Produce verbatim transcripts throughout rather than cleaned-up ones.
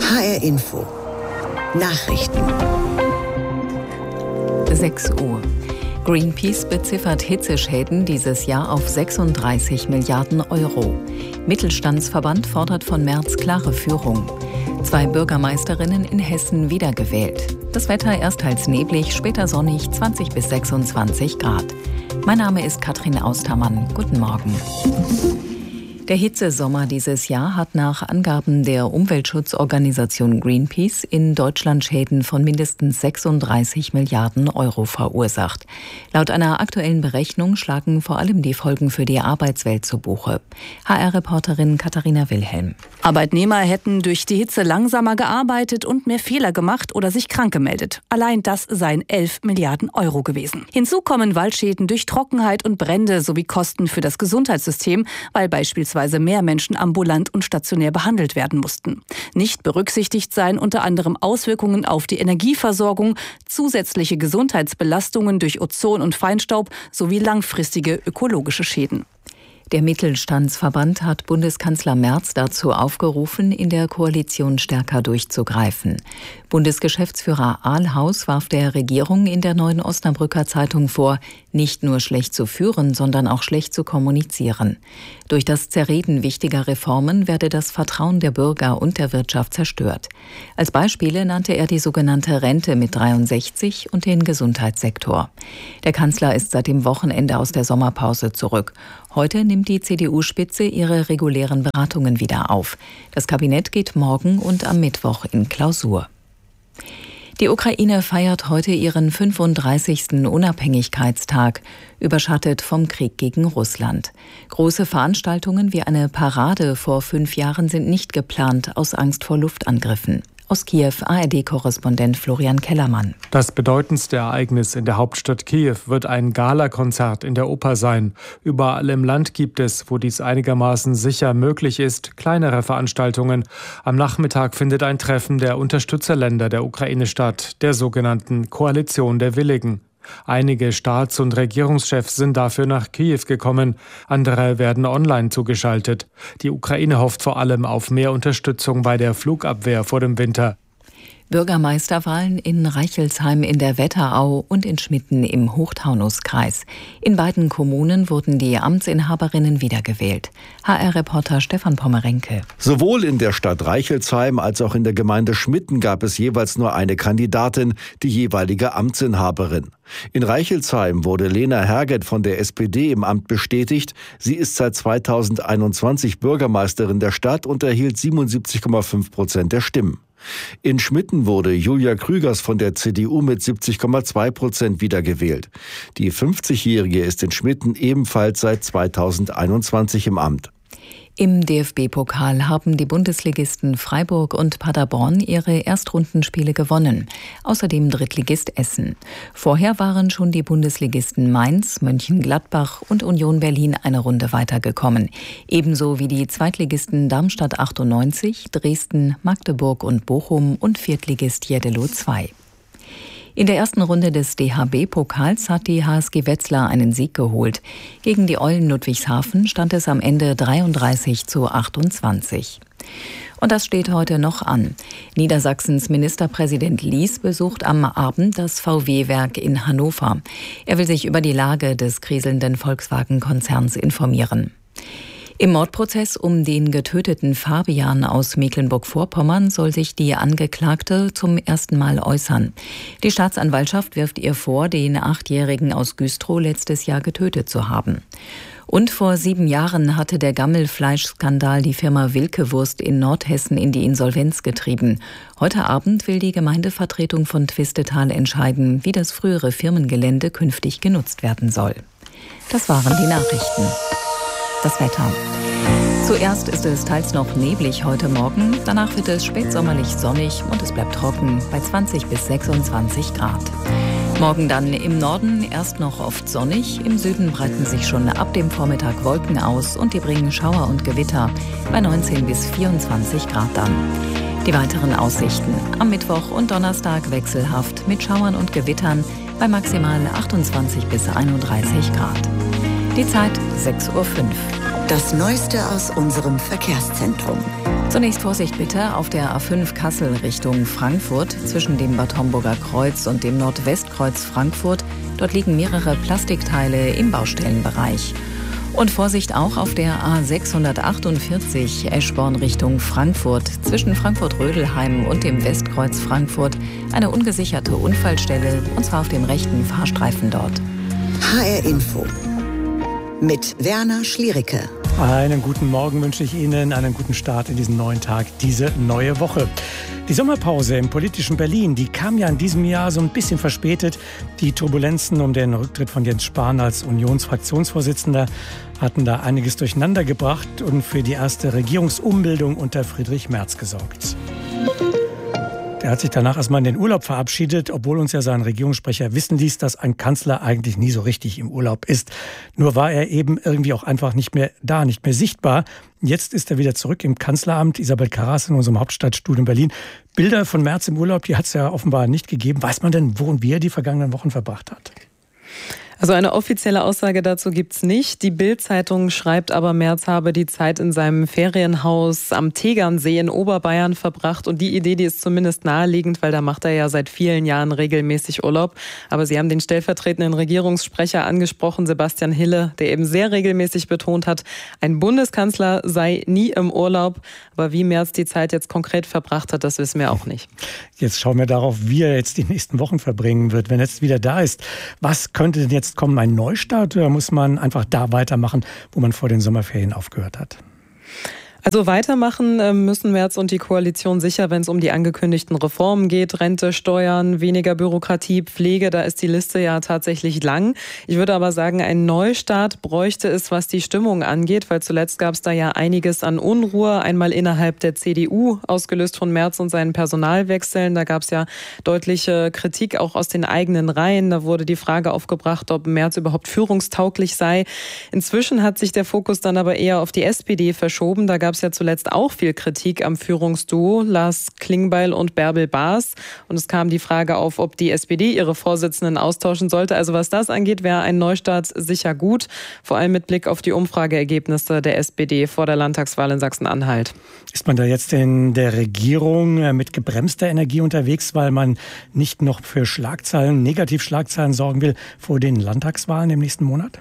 H R Info. Nachrichten. sechs Uhr. Greenpeace beziffert Hitzeschäden dieses Jahr auf sechsunddreißig Milliarden Euro. Mittelstandsverband fordert von Merz klare Führung. Zwei Bürgermeisterinnen in Hessen wiedergewählt. Das Wetter erst teils neblig, später sonnig, zwanzig bis sechsundzwanzig Grad. Mein Name ist Katrin Austermann. Guten Morgen. Der Hitzesommer dieses Jahr hat nach Angaben der Umweltschutzorganisation Greenpeace in Deutschland Schäden von mindestens sechsunddreißig Milliarden Euro verursacht. Laut einer aktuellen Berechnung schlagen vor allem die Folgen für die Arbeitswelt zu Buche. H R-Reporterin Katharina Wilhelm. Arbeitnehmer hätten durch die Hitze langsamer gearbeitet und mehr Fehler gemacht oder sich krank gemeldet. Allein das seien elf Milliarden Euro gewesen. Hinzu kommen Waldschäden durch Trockenheit und Brände sowie Kosten für das Gesundheitssystem, weil beispielsweise mehr Menschen ambulant und stationär behandelt werden mussten. Nicht berücksichtigt seien unter anderem Auswirkungen auf die Energieversorgung, zusätzliche Gesundheitsbelastungen durch Ozon und Feinstaub sowie langfristige ökologische Schäden. Der Mittelstandsverband hat Bundeskanzler Merz dazu aufgerufen, in der Koalition stärker durchzugreifen. Bundesgeschäftsführer Ahlhaus warf der Regierung in der Neuen Osnabrücker Zeitung vor, nicht nur schlecht zu führen, sondern auch schlecht zu kommunizieren. Durch das Zerreden wichtiger Reformen werde das Vertrauen der Bürger und der Wirtschaft zerstört. Als Beispiele nannte er die sogenannte Rente mit dreiundsechzig und den Gesundheitssektor. Der Kanzler ist seit dem Wochenende aus der Sommerpause zurück. Heute nimmt die C D U-Spitze ihre regulären Beratungen wieder auf. Das Kabinett geht morgen und am Mittwoch in Klausur. Die Ukraine feiert heute ihren fünfunddreißigsten Unabhängigkeitstag, überschattet vom Krieg gegen Russland. Große Veranstaltungen wie eine Parade vor fünf Jahren sind nicht geplant, aus Angst vor Luftangriffen. Aus Kiew A R D-Korrespondent Florian Kellermann. Das bedeutendste Ereignis in der Hauptstadt Kiew wird ein Galakonzert in der Oper sein. Überall im Land gibt es, wo dies einigermaßen sicher möglich ist, kleinere Veranstaltungen. Am Nachmittag findet ein Treffen der Unterstützerländer der Ukraine statt, der sogenannten Koalition der Willigen. Einige Staats- und Regierungschefs sind dafür nach Kiew gekommen, andere werden online zugeschaltet. Die Ukraine hofft vor allem auf mehr Unterstützung bei der Flugabwehr vor dem Winter. Bürgermeisterwahlen in Reichelsheim in der Wetterau und in Schmitten im Hochtaunuskreis. In beiden Kommunen wurden die Amtsinhaberinnen wiedergewählt. H R-Reporter Stefan Pommerenke. Sowohl in der Stadt Reichelsheim als auch in der Gemeinde Schmitten gab es jeweils nur eine Kandidatin, die jeweilige Amtsinhaberin. In Reichelsheim wurde Lena Herget von der S P D im Amt bestätigt. Sie ist seit zweitausendeinundzwanzig Bürgermeisterin der Stadt und erhielt siebenundsiebzig Komma fünf Prozent der Stimmen. In Schmitten wurde Julia Krügers von der C D U mit siebzig Komma zwei Prozent wiedergewählt. Die fünfzigjährige ist in Schmitten ebenfalls seit zweitausendeinundzwanzig im Amt. Im D F B-Pokal haben die Bundesligisten Freiburg und Paderborn ihre Erstrundenspiele gewonnen. Außerdem Drittligist Essen. Vorher waren schon die Bundesligisten Mainz, Mönchengladbach und Union Berlin eine Runde weitergekommen. Ebenso wie die Zweitligisten Darmstadt achtundneunzig, Dresden, Magdeburg und Bochum und Viertligist Jeddelo zwei. In der ersten Runde des D H B-Pokals hat die H S G Wetzlar einen Sieg geholt. Gegen die Eulen Ludwigshafen stand es am Ende dreiunddreißig zu achtundzwanzig. Und das steht heute noch an. Niedersachsens Ministerpräsident Lies besucht am Abend das V W-Werk in Hannover. Er will sich über die Lage des kriselnden Volkswagen-Konzerns informieren. Im Mordprozess um den getöteten Fabian aus Mecklenburg-Vorpommern soll sich die Angeklagte zum ersten Mal äußern. Die Staatsanwaltschaft wirft ihr vor, den Achtjährigen aus Güstrow letztes Jahr getötet zu haben. Und vor sieben Jahren hatte der Gammelfleischskandal die Firma Wilke-Wurst in Nordhessen in die Insolvenz getrieben. Heute Abend will die Gemeindevertretung von Twistetal entscheiden, wie das frühere Firmengelände künftig genutzt werden soll. Das waren die Nachrichten. Das Wetter. Zuerst ist es teils noch neblig heute Morgen, danach wird es spätsommerlich sonnig und es bleibt trocken bei zwanzig bis sechsundzwanzig Grad. Morgen dann im Norden erst noch oft sonnig, im Süden breiten sich schon ab dem Vormittag Wolken aus und die bringen Schauer und Gewitter bei neunzehn bis vierundzwanzig Grad dann. Die weiteren Aussichten: am Mittwoch und Donnerstag wechselhaft mit Schauern und Gewittern bei maximal achtundzwanzig bis einunddreißig Grad. Die Zeit sechs Uhr fünf. Das Neueste aus unserem Verkehrszentrum. Zunächst Vorsicht bitte auf der A fünf Kassel Richtung Frankfurt zwischen dem Bad Homburger Kreuz und dem Nordwestkreuz Frankfurt. Dort liegen mehrere Plastikteile im Baustellenbereich. Und Vorsicht auch auf der A sechshundertachtundvierzig Eschborn Richtung Frankfurt zwischen Frankfurt-Rödelheim und dem Westkreuz Frankfurt. Eine ungesicherte Unfallstelle, und zwar auf dem rechten Fahrstreifen dort. H R Info mit Werner Schliericke. Einen guten Morgen wünsche ich Ihnen, einen guten Start in diesen neuen Tag, diese neue Woche. Die Sommerpause im politischen Berlin, die kam ja in diesem Jahr so ein bisschen verspätet. Die Turbulenzen um den Rücktritt von Jens Spahn als Unionsfraktionsvorsitzender hatten da einiges durcheinander gebracht und für die erste Regierungsumbildung unter Friedrich Merz gesorgt. Er hat sich danach erstmal in den Urlaub verabschiedet, obwohl uns ja sein Regierungssprecher wissen ließ, dass ein Kanzler eigentlich nie so richtig im Urlaub ist. Nur war er eben irgendwie auch einfach nicht mehr da, nicht mehr sichtbar. Jetzt ist er wieder zurück im Kanzleramt. Isabel Karras in unserem Hauptstadtstudio in Berlin. Bilder von Merz im Urlaub, die hat es ja offenbar nicht gegeben. Weiß man denn, wo und wie er die vergangenen Wochen verbracht hat? Also eine offizielle Aussage dazu gibt's nicht. Die Bild-Zeitung schreibt aber, Merz habe die Zeit in seinem Ferienhaus am Tegernsee in Oberbayern verbracht. Und die Idee, die ist zumindest naheliegend, weil da macht er ja seit vielen Jahren regelmäßig Urlaub. Aber Sie haben den stellvertretenden Regierungssprecher angesprochen, Sebastian Hille, der eben sehr regelmäßig betont hat, ein Bundeskanzler sei nie im Urlaub. Aber wie Merz die Zeit jetzt konkret verbracht hat, das wissen wir auch nicht. Jetzt schauen wir darauf, wie er jetzt die nächsten Wochen verbringen wird, wenn er jetzt wieder da ist. Was könnte denn jetzt kommen, ein Neustart, oder muss man einfach da weitermachen, wo man vor den Sommerferien aufgehört hat? Also weitermachen müssen Merz und die Koalition sicher, wenn es um die angekündigten Reformen geht. Rente, Steuern, weniger Bürokratie, Pflege, da ist die Liste ja tatsächlich lang. Ich würde aber sagen, ein Neustart bräuchte es, was die Stimmung angeht, weil zuletzt gab es da ja einiges an Unruhe. Einmal innerhalb der C D U, ausgelöst von Merz und seinen Personalwechseln. Da gab es ja deutliche Kritik auch aus den eigenen Reihen. Da wurde die Frage aufgebracht, ob Merz überhaupt führungstauglich sei. Inzwischen hat sich der Fokus dann aber eher auf die S P D verschoben. Da gab es ja zuletzt auch viel Kritik am Führungsduo Lars Klingbeil und Bärbel Baas. Und es kam die Frage auf, ob die S P D ihre Vorsitzenden austauschen sollte. Also was das angeht, wäre ein Neustart sicher gut. Vor allem mit Blick auf die Umfrageergebnisse der S P D vor der Landtagswahl in Sachsen-Anhalt. Ist man da jetzt in der Regierung mit gebremster Energie unterwegs, weil man nicht noch für Schlagzeilen, Negativschlagzeilen sorgen will vor den Landtagswahlen im nächsten Monat?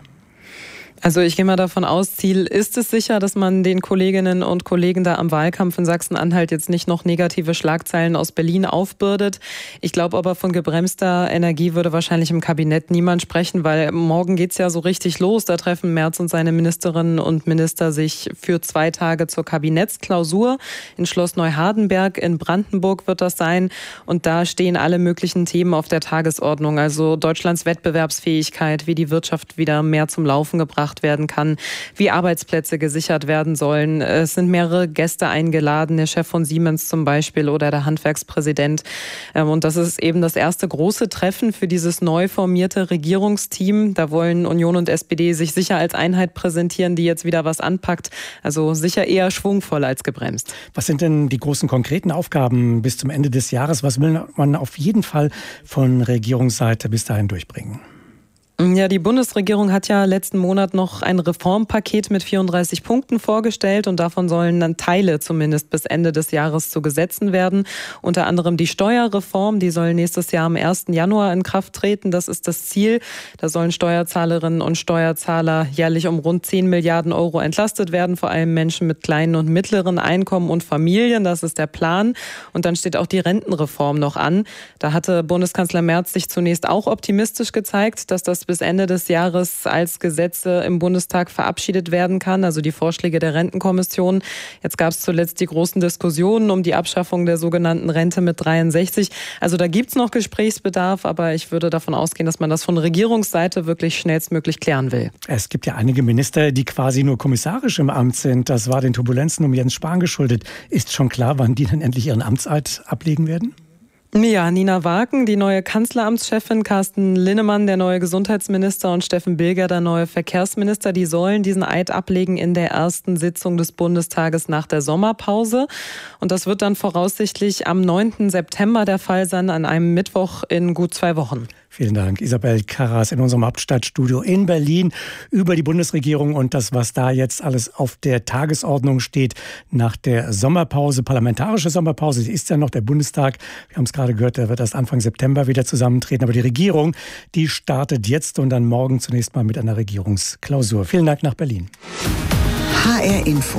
Also ich gehe mal davon aus, Ziel ist es sicher, dass man den Kolleginnen und Kollegen da am Wahlkampf in Sachsen-Anhalt jetzt nicht noch negative Schlagzeilen aus Berlin aufbürdet. Ich glaube aber, von gebremster Energie würde wahrscheinlich im Kabinett niemand sprechen, weil morgen geht's ja so richtig los. Da treffen Merz und seine Ministerinnen und Minister sich für zwei Tage zur Kabinettsklausur. In Schloss Neuhardenberg in Brandenburg wird das sein. Und da stehen alle möglichen Themen auf der Tagesordnung. Also Deutschlands Wettbewerbsfähigkeit, wie die Wirtschaft wieder mehr zum Laufen gebracht werden kann, wie Arbeitsplätze gesichert werden sollen. Es sind mehrere Gäste eingeladen, der Chef von Siemens zum Beispiel oder der Handwerkspräsident. Und das ist eben das erste große Treffen für dieses neu formierte Regierungsteam. Da wollen Union und S P D sich sicher als Einheit präsentieren, die jetzt wieder was anpackt. Also sicher eher schwungvoll als gebremst. Was sind denn die großen konkreten Aufgaben bis zum Ende des Jahres? Was will man auf jeden Fall von Regierungsseite bis dahin durchbringen? Ja, die Bundesregierung hat ja letzten Monat noch ein Reformpaket mit vierunddreißig Punkten vorgestellt und davon sollen dann Teile zumindest bis Ende des Jahres zu Gesetzen werden. Unter anderem die Steuerreform, die soll nächstes Jahr am ersten Januar in Kraft treten. Das ist das Ziel. Da sollen Steuerzahlerinnen und Steuerzahler jährlich um rund zehn Milliarden Euro entlastet werden, vor allem Menschen mit kleinen und mittleren Einkommen und Familien. Das ist der Plan. Und dann steht auch die Rentenreform noch an. Da hatte Bundeskanzler Merz sich zunächst auch optimistisch gezeigt, dass das bis Ende des Jahres als Gesetze im Bundestag verabschiedet werden kann, also die Vorschläge der Rentenkommission. Jetzt gab es zuletzt die großen Diskussionen um die Abschaffung der sogenannten Rente mit dreiundsechzig. Also da gibt es noch Gesprächsbedarf, aber ich würde davon ausgehen, dass man das von Regierungsseite wirklich schnellstmöglich klären will. Es gibt ja einige Minister, die quasi nur kommissarisch im Amt sind. Das war den Turbulenzen um Jens Spahn geschuldet. Ist schon klar, wann die denn endlich ihren Amtseid ablegen werden? Ja, Nina Waken, die neue Kanzleramtschefin, Carsten Linnemann, der neue Gesundheitsminister und Steffen Bilger, der neue Verkehrsminister, die sollen diesen Eid ablegen in der ersten Sitzung des Bundestages nach der Sommerpause. Und das wird dann voraussichtlich am neunten September der Fall sein, an einem Mittwoch in gut zwei Wochen. Vielen Dank, Isabel Karras in unserem Hauptstadtstudio in Berlin über die Bundesregierung und das, was da jetzt alles auf der Tagesordnung steht nach der Sommerpause, parlamentarische Sommerpause. Die ist ja noch der Bundestag. Wir haben es gerade gehört, der wird erst Anfang September wieder zusammentreten. Aber die Regierung, die startet jetzt und dann morgen zunächst mal mit einer Regierungsklausur. Vielen Dank nach Berlin. H R Info.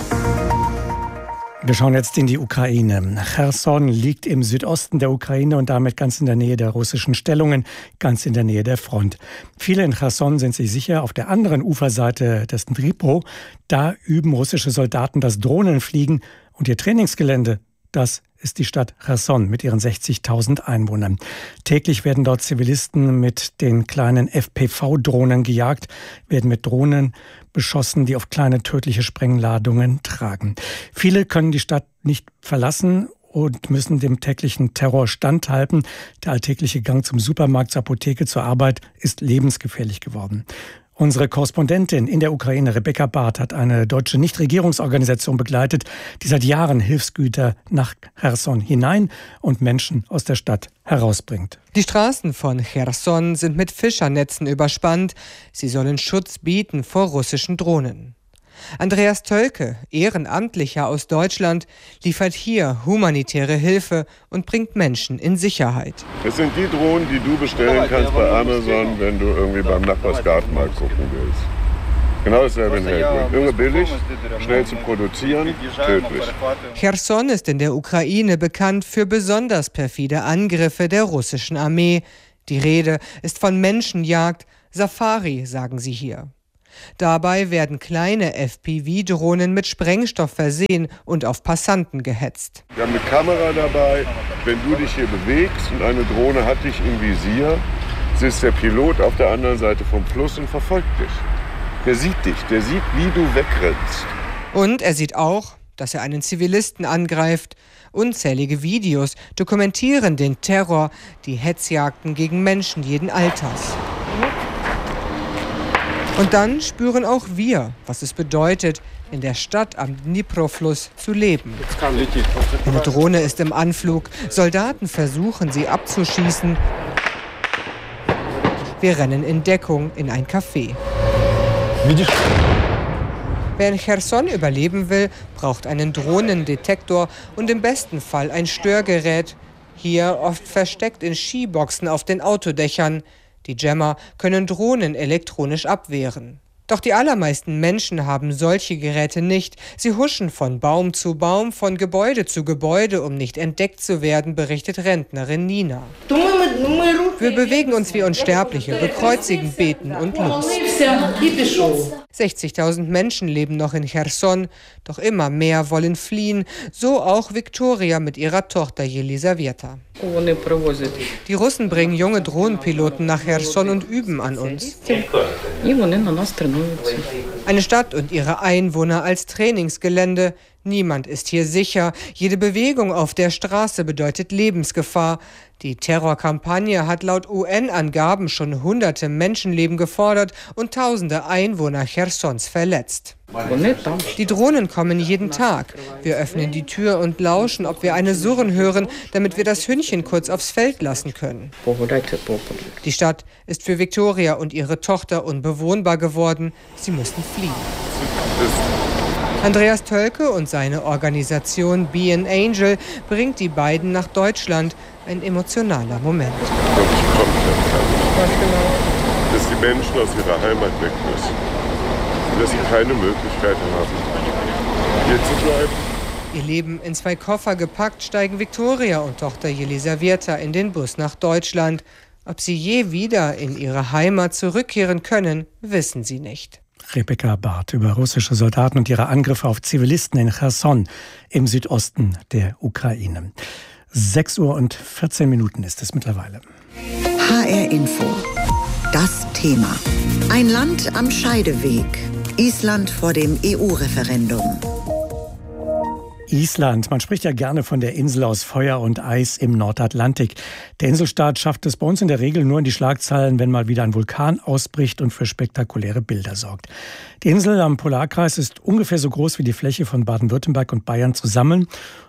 Wir schauen jetzt in die Ukraine. Cherson liegt im Südosten der Ukraine und damit ganz in der Nähe der russischen Stellungen, ganz in der Nähe der Front. Viele in Cherson sind sich sicher, auf der anderen Uferseite des Dnipro, da üben russische Soldaten das Drohnenfliegen und ihr Trainingsgelände, das ist die Stadt Cherson mit ihren sechzigtausend Einwohnern. Täglich werden dort Zivilisten mit den kleinen F P V-Drohnen gejagt, werden mit Drohnen beschossen, die oft kleine tödliche Sprengladungen tragen. Viele können die Stadt nicht verlassen und müssen dem täglichen Terror standhalten. Der alltägliche Gang zum Supermarkt, zur Apotheke, zur Arbeit ist lebensgefährlich geworden. Unsere Korrespondentin in der Ukraine, Rebecca Barth, hat eine deutsche Nichtregierungsorganisation begleitet, die seit Jahren Hilfsgüter nach Cherson hinein und Menschen aus der Stadt herausbringt. Die Straßen von Cherson sind mit Fischernetzen überspannt. Sie sollen Schutz bieten vor russischen Drohnen. Andreas Tölke, Ehrenamtlicher aus Deutschland, liefert hier humanitäre Hilfe und bringt Menschen in Sicherheit. Es sind die Drohnen, die du bestellen kannst bei Amazon, wenn du irgendwie beim Nachbarsgarten mal gucken willst. Genau dasselbe in Helgoland. Irre billig, schnell zu produzieren, tödlich. Cherson ist in der Ukraine bekannt für besonders perfide Angriffe der russischen Armee. Die Rede ist von Menschenjagd, Safari, sagen sie hier. Dabei werden kleine F P V-Drohnen mit Sprengstoff versehen und auf Passanten gehetzt. Wir haben eine Kamera dabei. Wenn du dich hier bewegst und eine Drohne hat dich im Visier, sitzt der Pilot auf der anderen Seite vom Fluss und verfolgt dich. Der sieht dich, der sieht, wie du wegrennst. Und er sieht auch, dass er einen Zivilisten angreift. Unzählige Videos dokumentieren den Terror, die Hetzjagden gegen Menschen jeden Alters. Und dann spüren auch wir, was es bedeutet, in der Stadt am Dnipro-Fluss zu leben. Eine Drohne ist im Anflug, Soldaten versuchen, sie abzuschießen. Wir rennen in Deckung in ein Café. Wer in Cherson überleben will, braucht einen Drohnendetektor und im besten Fall ein Störgerät. Hier oft versteckt in Skiboxen auf den Autodächern. Die Jammer können Drohnen elektronisch abwehren. Doch die allermeisten Menschen haben solche Geräte nicht. Sie huschen von Baum zu Baum, von Gebäude zu Gebäude, um nicht entdeckt zu werden, berichtet Rentnerin Nina. Wir bewegen uns wie Unsterbliche, bekreuzigen, beten und los. sechzigtausend Menschen leben noch in Cherson, doch immer mehr wollen fliehen, so auch Viktoria mit ihrer Tochter Jelisaweta. Die Russen bringen junge Drohnenpiloten nach Cherson und üben an uns. Eine Stadt und ihre Einwohner als Trainingsgelände. Niemand ist hier sicher. Jede Bewegung auf der Straße bedeutet Lebensgefahr. Die Terrorkampagne hat laut U N-Angaben schon hunderte Menschenleben gefordert und tausende Einwohner Chersons verletzt. Die Drohnen kommen jeden Tag. Wir öffnen die Tür und lauschen, ob wir eine Surren hören, damit wir das Hündchen kurz aufs Feld lassen können. Die Stadt ist für Viktoria und ihre Tochter unbewohnbar geworden. Sie müssen fliehen. Andreas Tölke und seine Organisation Be an Angel bringt die beiden nach Deutschland. Ein emotionaler Moment. Dass die Menschen aus ihrer Heimat weg müssen. Und dass sie keine Möglichkeit haben, hier zu bleiben. Ihr Leben in zwei Koffer gepackt, steigen Viktoria und Tochter Jelisaweta in den Bus nach Deutschland. Ob sie je wieder in ihre Heimat zurückkehren können, wissen sie nicht. Rebecca Barth über russische Soldaten und ihre Angriffe auf Zivilisten in Cherson im Südosten der Ukraine. sechs Uhr und vierzehn Minuten ist es mittlerweile. H R Info. Das Thema. Ein Land am Scheideweg. Island vor dem E U-Referendum. Island. Man spricht ja gerne von der Insel aus Feuer und Eis im Nordatlantik. Der Inselstaat schafft es bei uns in der Regel nur in die Schlagzeilen, wenn mal wieder ein Vulkan ausbricht und für spektakuläre Bilder sorgt. Die Insel am Polarkreis ist ungefähr so groß wie die Fläche von Baden-Württemberg und Bayern zusammen,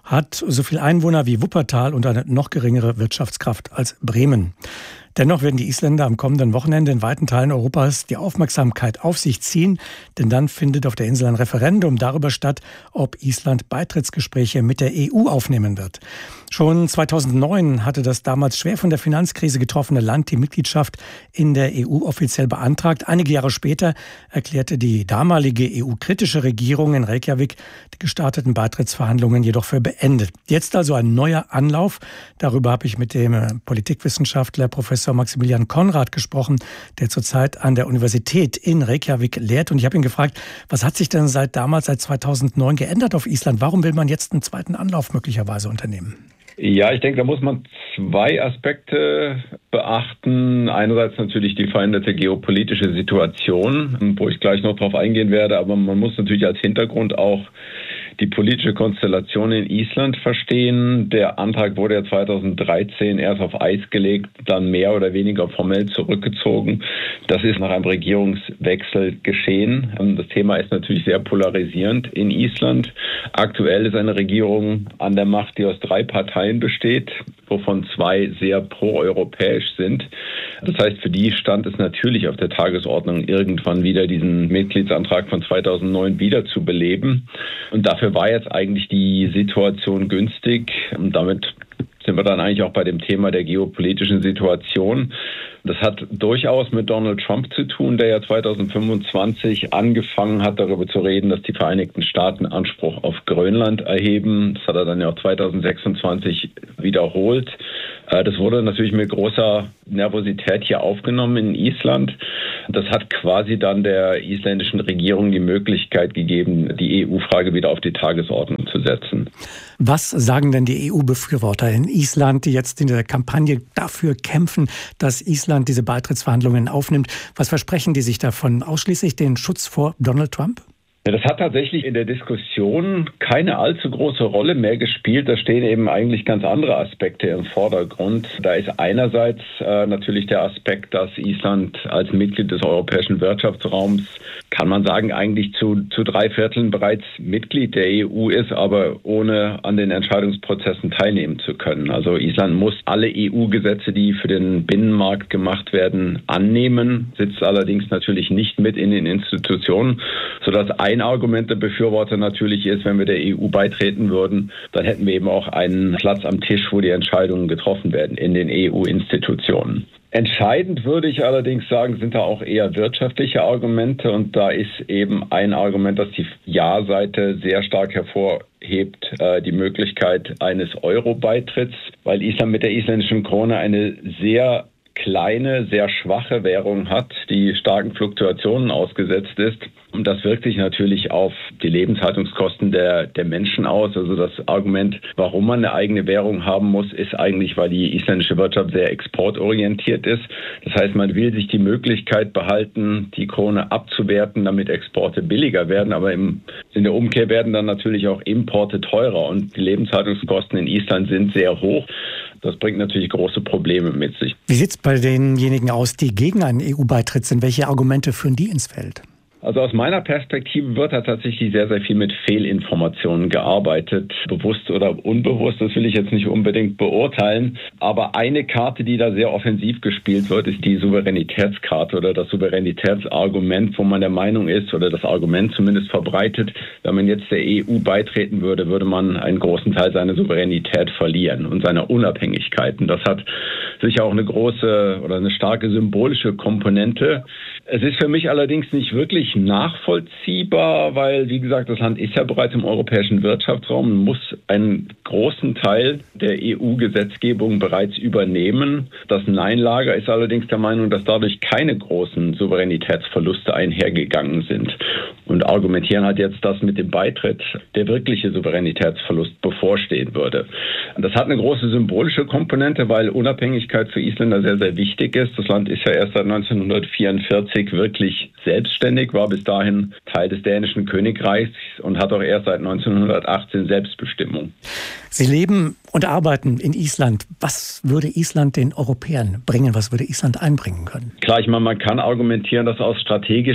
hat so viel Einwohner wie Wuppertal und eine noch geringere Wirtschaftskraft als Bremen. Dennoch werden die Isländer am kommenden Wochenende in weiten Teilen Europas die Aufmerksamkeit auf sich ziehen, denn dann findet auf der Insel ein Referendum darüber statt, ob Island Beitrittsgespräche mit der E U aufnehmen wird. Schon zweitausendneun hatte das damals schwer von der Finanzkrise getroffene Land die Mitgliedschaft in der E U offiziell beantragt. Einige Jahre später erklärte die damalige E U-kritische Regierung in Reykjavik die gestarteten Beitrittsverhandlungen jedoch für beendet. Jetzt also ein neuer Anlauf. Darüber habe ich mit dem Politikwissenschaftler Professor Maximilian Konrad gesprochen, der zurzeit an der Universität in Reykjavik lehrt. Und ich habe ihn gefragt, was hat sich denn seit damals, seit zweitausendneun geändert auf Island? Warum will man jetzt einen zweiten Anlauf möglicherweise unternehmen? Ja, ich denke, da muss man zwei Aspekte beachten. Einerseits natürlich die veränderte geopolitische Situation, wo ich gleich noch drauf eingehen werde. Aber man muss natürlich als Hintergrund auch die politische Konstellation in Island verstehen. Der Antrag wurde ja zweitausenddreizehn erst auf Eis gelegt, dann mehr oder weniger formell zurückgezogen. Das ist nach einem Regierungswechsel geschehen. Das Thema ist natürlich sehr polarisierend in Island. Aktuell ist eine Regierung an der Macht, die aus drei Parteien besteht, wovon zwei sehr proeuropäisch sind. Das heißt, für die stand es natürlich auf der Tagesordnung, irgendwann wieder diesen Mitgliedsantrag von zweitausendneun wieder zu beleben. Und dafür war jetzt eigentlich die Situation günstig. Und damit sind wir dann eigentlich auch bei dem Thema der geopolitischen Situation. Das hat durchaus mit Donald Trump zu tun, der ja zweitausendfünfundzwanzig angefangen hat, darüber zu reden, dass die Vereinigten Staaten Anspruch auf Grönland erheben. Das hat er dann ja auch zweitausendsechsundzwanzig wiederholt. Das wurde natürlich mit großer Nervosität hier aufgenommen in Island. Das hat quasi dann der isländischen Regierung die Möglichkeit gegeben, die E U-Frage wieder auf die Tagesordnung zu setzen. Was sagen denn die E U-Befürworter in Island, die jetzt in der Kampagne dafür kämpfen, dass Island diese Beitrittsverhandlungen aufnimmt? Was versprechen die sich davon? Ausschließlich den Schutz vor Donald Trump? Ja, das hat tatsächlich in der Diskussion keine allzu große Rolle mehr gespielt. Da stehen eben eigentlich ganz andere Aspekte im Vordergrund. Da ist einerseits äh, natürlich der Aspekt, dass Island als Mitglied des europäischen Wirtschaftsraums, kann man sagen, eigentlich zu, zu drei Vierteln bereits Mitglied der E U ist, aber ohne an den Entscheidungsprozessen teilnehmen zu können. Also Island muss alle E U-Gesetze, die für den Binnenmarkt gemacht werden, annehmen, sitzt allerdings natürlich nicht mit in den Institutionen, sodass ein Ein Argument der Befürworter natürlich ist, wenn wir der E U beitreten würden, dann hätten wir eben auch einen Platz am Tisch, wo die Entscheidungen getroffen werden in den E U-Institutionen. Entscheidend würde ich allerdings sagen, sind da auch eher wirtschaftliche Argumente. Und da ist eben ein Argument, das die Ja-Seite sehr stark hervorhebt, äh, die Möglichkeit eines Euro-Beitritts, weil Island mit der isländischen Krone eine sehr kleine, sehr schwache Währung hat, die starken Fluktuationen ausgesetzt ist. Und das wirkt sich natürlich auf die Lebenshaltungskosten der, der Menschen aus. Also das Argument, warum man eine eigene Währung haben muss, ist eigentlich, weil die isländische Wirtschaft sehr exportorientiert ist. Das heißt, man will sich die Möglichkeit behalten, die Krone abzuwerten, damit Exporte billiger werden. Aber im, in der Umkehr werden dann natürlich auch Importe teurer. Und die Lebenshaltungskosten in Island sind sehr hoch. Das bringt natürlich große Probleme mit sich. Wie sieht es bei denjenigen aus, die gegen einen E U-Beitritt sind? Welche Argumente führen die ins Feld? Also aus meiner Perspektive wird da tatsächlich sehr, sehr viel mit Fehlinformationen gearbeitet, bewusst oder unbewusst, das will ich jetzt nicht unbedingt beurteilen. Aber eine Karte, die da sehr offensiv gespielt wird, ist die Souveränitätskarte oder das Souveränitätsargument, wo man der Meinung ist, oder das Argument zumindest verbreitet, wenn man jetzt der E U beitreten würde, würde man einen großen Teil seiner Souveränität verlieren und seiner Unabhängigkeit. Und das hat sicher auch eine große oder eine starke symbolische Komponente. Es ist für mich allerdings nicht wirklich nachvollziehbar, weil, wie gesagt, das Land ist ja bereits im europäischen Wirtschaftsraum und muss einen großen Teil der E U-Gesetzgebung bereits übernehmen. Das Nein-Lager ist allerdings der Meinung, dass dadurch keine großen Souveränitätsverluste einhergegangen sind und argumentieren halt jetzt, dass mit dem Beitritt der wirkliche Souveränitätsverlust bevorstehen würde. Das hat eine große symbolische Komponente, weil Unabhängigkeit für Isländer sehr, sehr wichtig ist. Das Land ist ja erst seit neunzehnhundertvierundvierzig wirklich selbstständig, war bis dahin Teil des dänischen Königreichs und hat auch erst seit neunzehnhundertachtzehn Selbstbestimmung. Sie leben und arbeiten in Island. Was würde Island den Europäern bringen? Was würde Island einbringen können? Klar, ich meine, man kann argumentieren, dass aus strategischen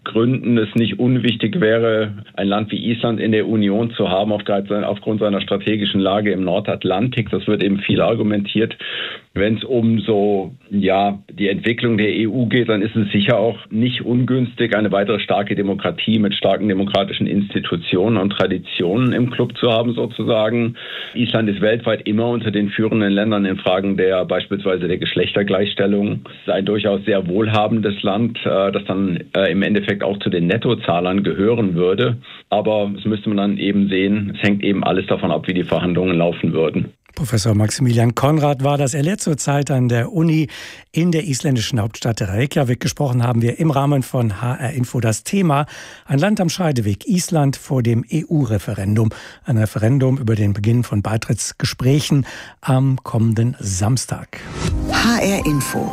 Gründen es nicht unwichtig wäre, ein Land wie Island in der Union zu haben, aufgrund seiner strategischen Lage im Nordatlantik. Das wird eben viel argumentiert. Wenn es um so ja die Entwicklung der E U geht, dann ist es sicher auch nicht ungünstig, eine weitere starke Demokratie mit starken demokratischen Institutionen und Traditionen im Club zu haben sozusagen. Island ist weltweit immer unter den führenden Ländern in Fragen der beispielsweise der Geschlechtergleichstellung. Es ist ein durchaus sehr wohlhabendes Land, das dann im Endeffekt auch zu den Nettozahlern gehören würde. Aber das müsste man dann eben sehen. Es hängt eben alles davon ab, wie die Verhandlungen laufen würden. Professor Maximilian Konrad war das. Er lehrt zurzeit an der Uni in der isländischen Hauptstadt Reykjavik. Gesprochen haben wir im Rahmen von H R Info das Thema Ein Land am Scheideweg, Island vor dem E U-Referendum. Ein Referendum über den Beginn von Beitrittsgesprächen am kommenden Samstag. H R Info.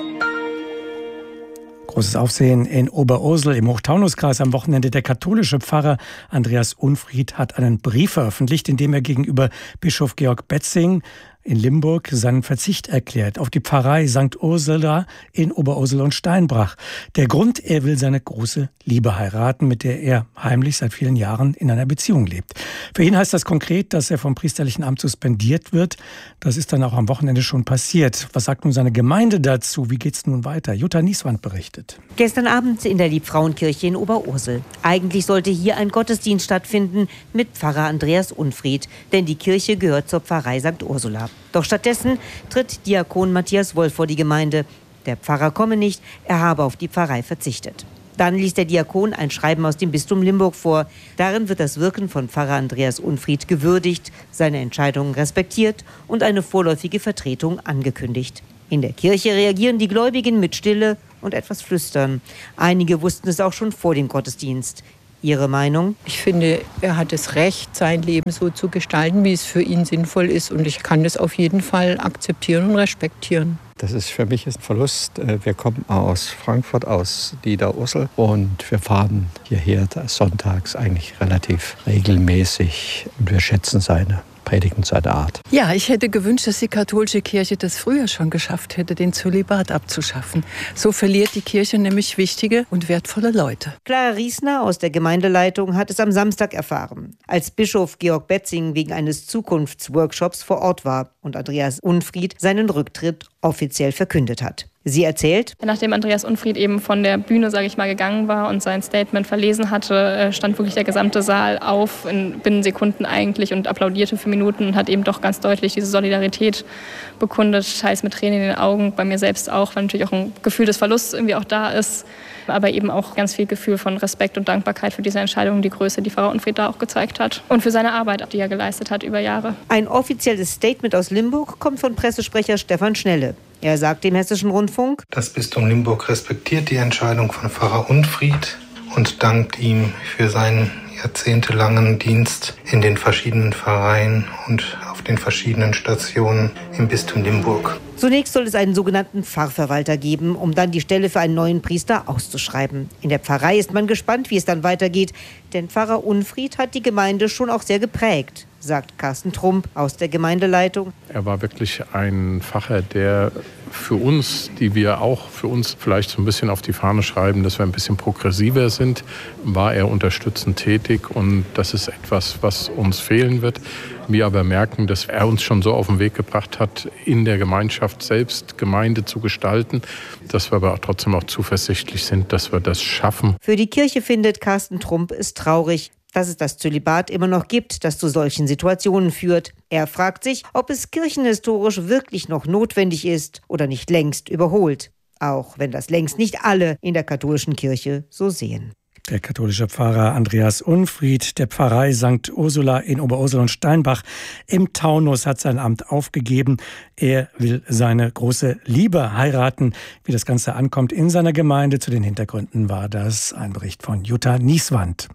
Großes Aufsehen in Oberursel im Hochtaunuskreis am Wochenende. Der katholische Pfarrer Andreas Unfried hat einen Brief veröffentlicht, in dem er gegenüber Bischof Georg Betzing in Limburg seinen Verzicht erklärt auf die Pfarrei Sankt Ursula in Oberursel und Steinbrach. Der Grund, er will seine große Liebe heiraten, mit der er heimlich seit vielen Jahren in einer Beziehung lebt. Für ihn heißt das konkret, dass er vom priesterlichen Amt suspendiert wird. Das ist dann auch am Wochenende schon passiert. Was sagt nun seine Gemeinde dazu? Wie geht's nun weiter? Jutta Nieswand berichtet. Gestern Abend in der Liebfrauenkirche in Oberursel. Eigentlich sollte hier ein Gottesdienst stattfinden mit Pfarrer Andreas Unfried, denn die Kirche gehört zur Pfarrei Sankt Ursula. Doch stattdessen tritt Diakon Matthias Wolf vor die Gemeinde. Der Pfarrer komme nicht, er habe auf die Pfarrei verzichtet. Dann liest der Diakon ein Schreiben aus dem Bistum Limburg vor. Darin wird das Wirken von Pfarrer Andreas Unfried gewürdigt, seine Entscheidungen respektiert und eine vorläufige Vertretung angekündigt. In der Kirche reagieren die Gläubigen mit Stille und etwas Flüstern. Einige wussten es auch schon vor dem Gottesdienst. Ihre Meinung? Ich finde, er hat das Recht, sein Leben so zu gestalten, wie es für ihn sinnvoll ist. Und ich kann das auf jeden Fall akzeptieren und respektieren. Das ist für mich ein Verlust. Wir kommen aus Frankfurt, aus Niederursel. Und wir fahren hierher sonntags eigentlich relativ regelmäßig. Und wir schätzen seine Predigen, seine Art. Ja, ich hätte gewünscht, dass die katholische Kirche das früher schon geschafft hätte, den Zölibat abzuschaffen. So verliert die Kirche nämlich wichtige und wertvolle Leute. Clara Riesner aus der Gemeindeleitung hat es am Samstag erfahren, als Bischof Georg Betzing wegen eines Zukunftsworkshops vor Ort war und Andreas Unfried seinen Rücktritt offiziell verkündet hat. Sie erzählt: Nachdem Andreas Unfried eben von der Bühne, sage ich mal, gegangen war und sein Statement verlesen hatte, stand wirklich der gesamte Saal auf, in binnen Sekunden eigentlich, und applaudierte für Minuten und hat eben doch ganz deutlich diese Solidarität bekundet, teils mit Tränen in den Augen, bei mir selbst auch, weil natürlich auch ein Gefühl des Verlusts irgendwie auch da ist, aber eben auch ganz viel Gefühl von Respekt und Dankbarkeit für diese Entscheidung, die Größe, die Pfarrer Unfried da auch gezeigt hat und für seine Arbeit, die er geleistet hat über Jahre. Ein offizielles Statement aus Limburg kommt von Pressesprecher Stefan Schnelle. Er sagt dem Hessischen Rundfunk: Das Bistum Limburg respektiert die Entscheidung von Pfarrer Unfried und dankt ihm für seinen jahrzehntelangen Dienst in den verschiedenen Pfarreien und auf den verschiedenen Stationen im Bistum Limburg. Zunächst soll es einen sogenannten Pfarrverwalter geben, um dann die Stelle für einen neuen Priester auszuschreiben. In der Pfarrei ist man gespannt, wie es dann weitergeht, denn Pfarrer Unfried hat die Gemeinde schon auch sehr geprägt, sagt Carsten Trump aus der Gemeindeleitung. Er war wirklich ein Pfarrer, der für uns, die wir auch für uns vielleicht so ein bisschen auf die Fahne schreiben, dass wir ein bisschen progressiver sind, war er unterstützend tätig, und das ist etwas, was uns fehlen wird. Wir aber merken, dass er uns schon so auf den Weg gebracht hat, in der Gemeinschaft selbst Gemeinde zu gestalten, dass wir aber auch trotzdem auch zuversichtlich sind, dass wir das schaffen. Für die Kirche findet Carsten Trump es traurig, dass es das Zölibat immer noch gibt, das zu solchen Situationen führt. Er fragt sich, ob es kirchenhistorisch wirklich noch notwendig ist oder nicht längst überholt. Auch wenn das längst nicht alle in der katholischen Kirche so sehen. Der katholische Pfarrer Andreas Unfried der Pfarrei Sankt Ursula in Oberursel und Steinbach im Taunus hat sein Amt aufgegeben. Er will seine große Liebe heiraten. Wie das Ganze ankommt in seiner Gemeinde, zu den Hintergründen war das ein Bericht von Jutta Nieswand.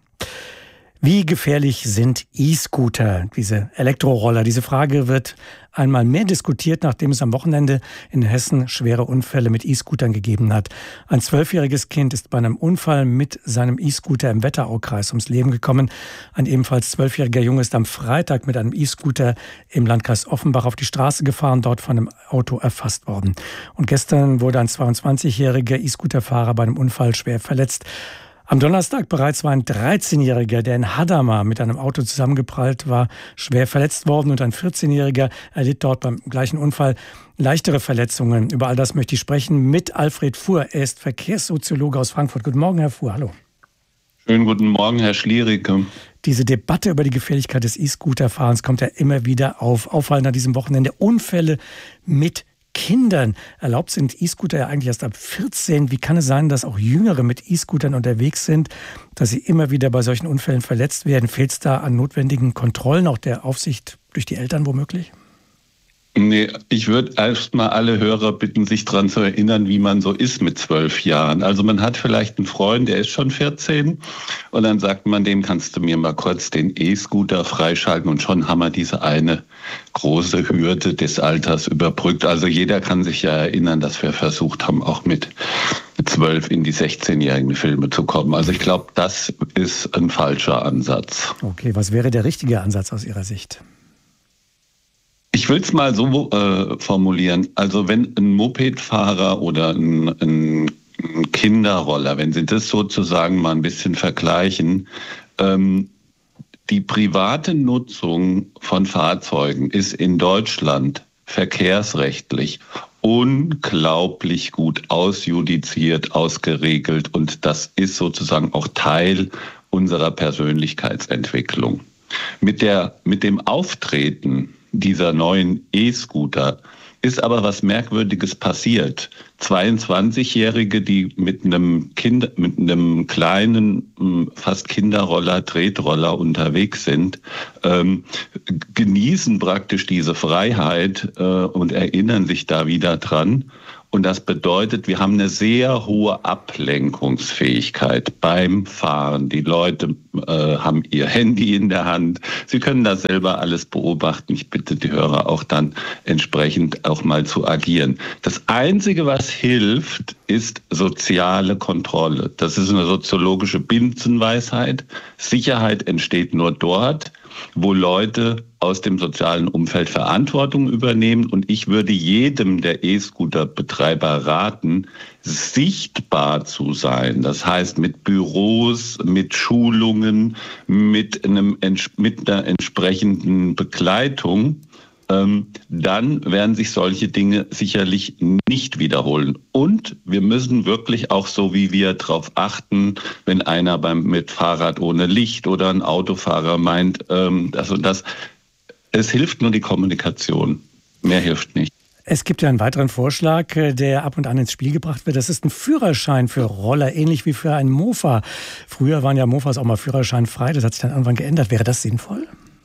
Wie gefährlich sind E-Scooter, diese Elektroroller? Diese Frage wird einmal mehr diskutiert, nachdem es am Wochenende in Hessen schwere Unfälle mit E-Scootern gegeben hat. Ein zwölfjähriges Kind ist bei einem Unfall mit seinem E-Scooter im Wetteraukreis ums Leben gekommen. Ein ebenfalls zwölfjähriger Junge ist am Freitag mit einem E-Scooter im Landkreis Offenbach auf die Straße gefahren, dort von einem Auto erfasst worden. Und gestern wurde ein zweiundzwanzigjähriger E-Scooterfahrer bei einem Unfall schwer verletzt. Am Donnerstag bereits war ein dreizehnjähriger, der in Hadamar mit einem Auto zusammengeprallt war, schwer verletzt worden und ein vierzehnjähriger erlitt dort beim gleichen Unfall leichtere Verletzungen. Über all das möchte ich sprechen mit Alfred Fuhr. Er ist Verkehrssoziologe aus Frankfurt. Guten Morgen, Herr Fuhr. Hallo. Schönen guten Morgen, Herr Schliericke. Diese Debatte über die Gefährlichkeit des E-Scooter-Fahrens kommt ja immer wieder auf. Auffallend an diesem Wochenende Unfälle mit Kindern. Erlaubt sind E-Scooter ja eigentlich erst ab vierzehn. Wie kann es sein, dass auch Jüngere mit E-Scootern unterwegs sind, dass sie immer wieder bei solchen Unfällen verletzt werden? Fehlt es da an notwendigen Kontrollen, auch der Aufsicht durch die Eltern womöglich? Nee, ich würde erst mal alle Hörer bitten, sich daran zu erinnern, wie man so ist mit zwölf Jahren. Also man hat vielleicht einen Freund, der ist schon vierzehn und dann sagt man, dem kannst du mir mal kurz den E-Scooter freischalten und schon haben wir diese eine große Hürde des Alters überbrückt. Also jeder kann sich ja erinnern, dass wir versucht haben, auch mit zwölf in die sechzehnjährigen Filme zu kommen. Also ich glaube, das ist ein falscher Ansatz. Okay, was wäre der richtige Ansatz aus Ihrer Sicht? Ich will es mal so äh, formulieren. Also wenn ein Mopedfahrer oder ein, ein Kinderroller, wenn Sie das sozusagen mal ein bisschen vergleichen, ähm, die private Nutzung von Fahrzeugen ist in Deutschland verkehrsrechtlich unglaublich gut ausjudiziert, ausgeregelt und das ist sozusagen auch Teil unserer Persönlichkeitsentwicklung. Mit der, mit dem Auftreten dieser neuen E-Scooter ist aber was Merkwürdiges passiert. zweiundzwanzigjährige, die mit einem Kind, mit einem kleinen, fast Kinderroller, Tretroller unterwegs sind, ähm, genießen praktisch diese Freiheit äh, und erinnern sich da wieder dran. Und das bedeutet, wir haben eine sehr hohe Ablenkungsfähigkeit beim Fahren. Die Leute äh, haben ihr Handy in der Hand. Sie können das selber alles beobachten. Ich bitte die Hörer auch dann entsprechend auch mal zu agieren. Das Einzige, was hilft, ist soziale Kontrolle. Das ist eine soziologische Binsenweisheit. Sicherheit entsteht nur dort, wo Leute aus dem sozialen Umfeld Verantwortung übernehmen. Und ich würde jedem der E-Scooter-Betreiber raten, sichtbar zu sein. Das heißt mit Büros, mit Schulungen, mit, einem, mit einer entsprechenden Begleitung. Ähm, dann werden sich solche Dinge sicherlich nicht wiederholen. Und wir müssen wirklich auch so, wie wir darauf achten, wenn einer beim mit Fahrrad ohne Licht oder ein Autofahrer meint, ähm, das und das. Es hilft nur die Kommunikation. Mehr hilft nicht. Es gibt ja einen weiteren Vorschlag, der ab und an ins Spiel gebracht wird. Das ist ein Führerschein für Roller, ähnlich wie für ein Mofa. Früher waren ja Mofas auch mal führerscheinfrei. Das hat sich dann irgendwann geändert. Wäre das sinnvoll?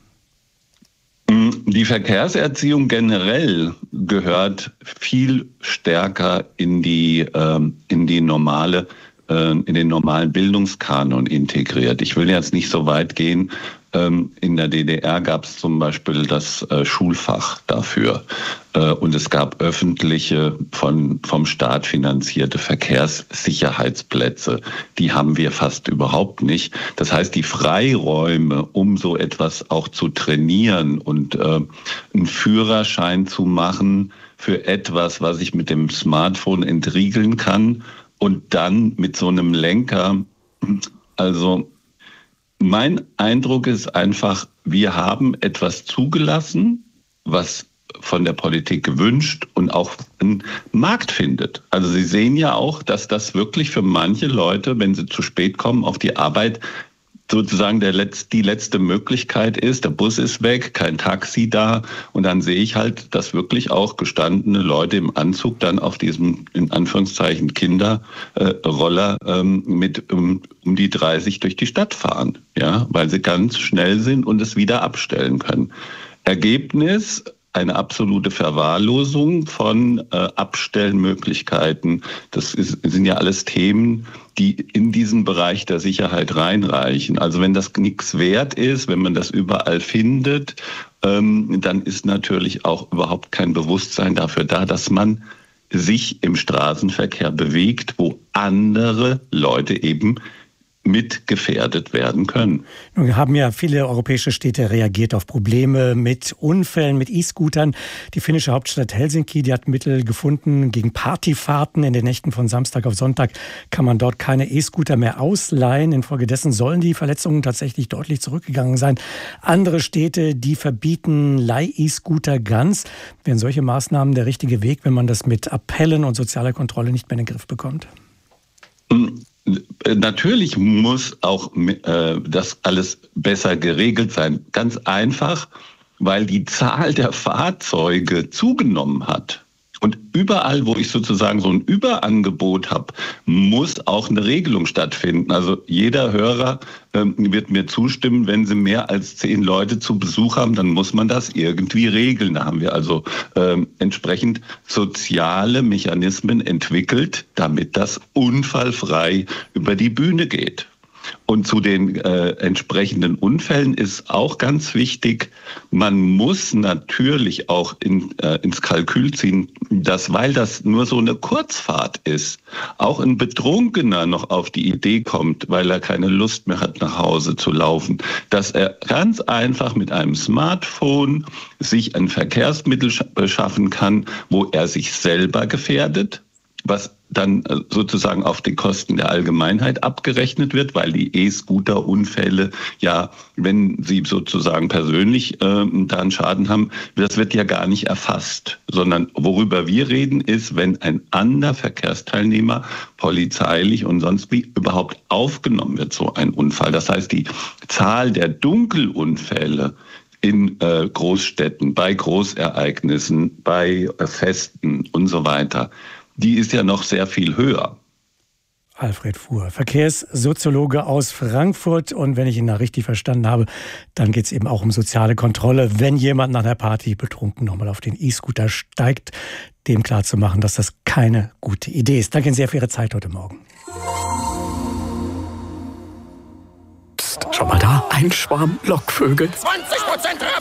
Die Verkehrserziehung generell gehört viel stärker in die, ähm, in die normale, äh, in den normalen Bildungskanon integriert. Ich will jetzt nicht so weit gehen. Ähm, in der D D R gab es zum Beispiel das äh, Schulfach dafür. Äh, und es gab öffentliche, von, vom Staat finanzierte Verkehrssicherheitsplätze. Die haben wir fast überhaupt nicht. Das heißt, die Freiräume, um so etwas auch zu trainieren und äh, einen Führerschein zu machen für etwas, was ich mit dem Smartphone entriegeln kann und dann mit so einem Lenker, also mein Eindruck ist einfach, wir haben etwas zugelassen, was von der Politik gewünscht und auch einen Markt findet. Also Sie sehen ja auch, dass das wirklich für manche Leute, wenn sie zu spät kommen auf die Arbeit, sozusagen der Letz-, die letzte Möglichkeit ist. Der Bus ist weg, kein Taxi da. Und dann sehe ich halt, dass wirklich auch gestandene Leute im Anzug dann auf diesem, in Anführungszeichen, Kinderroller äh, ähm, mit um, um die dreißig durch die Stadt fahren. Ja, weil sie ganz schnell sind und es wieder abstellen können. Ergebnis: eine absolute Verwahrlosung von äh, Abstellmöglichkeiten. Das ist, sind ja alles Themen, die in diesen Bereich der Sicherheit reinreichen. Also wenn das nichts wert ist, wenn man das überall findet, ähm, dann ist natürlich auch überhaupt kein Bewusstsein dafür da, dass man sich im Straßenverkehr bewegt, wo andere Leute eben mit gefährdet werden können. Nun haben ja viele europäische Städte reagiert auf Probleme mit Unfällen, mit E-Scootern. Die finnische Hauptstadt Helsinki, die hat Mittel gefunden gegen Partyfahrten. In den Nächten von Samstag auf Sonntag kann man dort keine E-Scooter mehr ausleihen. Infolgedessen sollen die Verletzungen tatsächlich deutlich zurückgegangen sein. Andere Städte, die verbieten Leih-E-Scooter ganz. Wären solche Maßnahmen der richtige Weg, wenn man das mit Appellen und sozialer Kontrolle nicht mehr in den Griff bekommt? Natürlich muss auch äh, das alles besser geregelt sein. Ganz einfach, weil die Zahl der Fahrzeuge zugenommen hat. Und überall, wo ich sozusagen so ein Überangebot habe, muss auch eine Regelung stattfinden. Also jeder Hörer ähm, wird mir zustimmen, wenn sie mehr als zehn Leute zu Besuch haben, dann muss man das irgendwie regeln. Da haben wir also ähm, entsprechend soziale Mechanismen entwickelt, damit das unfallfrei über die Bühne geht. Und zu den äh, entsprechenden Unfällen ist auch ganz wichtig, man muss natürlich auch in, äh, ins Kalkül ziehen, dass, weil das nur so eine Kurzfahrt ist, auch ein Betrunkener noch auf die Idee kommt, weil er keine Lust mehr hat, nach Hause zu laufen, dass er ganz einfach mit einem Smartphone sich ein Verkehrsmittel beschaffen kann, wo er sich selber gefährdet, was dann sozusagen auf die Kosten der Allgemeinheit abgerechnet wird, weil die E-Scooter-Unfälle ja, wenn sie sozusagen persönlich äh, da einen Schaden haben, das wird ja gar nicht erfasst, sondern worüber wir reden ist, wenn ein anderer Verkehrsteilnehmer polizeilich und sonst wie überhaupt aufgenommen wird, so ein Unfall. Das heißt, die Zahl der Dunkelunfälle in äh, Großstädten, bei Großereignissen, bei äh, Festen und so weiter, die ist ja noch sehr viel höher. Alfred Fuhr, Verkehrssoziologe aus Frankfurt. Und wenn ich ihn da richtig verstanden habe, dann geht es eben auch um soziale Kontrolle. Wenn jemand nach der Party betrunken nochmal auf den E-Scooter steigt, dem klarzumachen, dass das keine gute Idee ist. Danke Ihnen sehr für Ihre Zeit heute Morgen. Psst, schau mal da, ein Schwarm Lockvögel. zwanzig Prozent